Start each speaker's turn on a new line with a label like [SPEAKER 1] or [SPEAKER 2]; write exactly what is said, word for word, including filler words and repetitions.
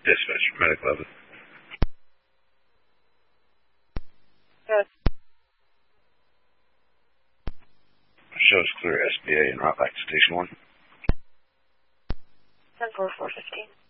[SPEAKER 1] Dispatch, Medic eleven.
[SPEAKER 2] Yes.
[SPEAKER 1] Shows clear S B A and route back to Station one.
[SPEAKER 2] ten four four fifteen.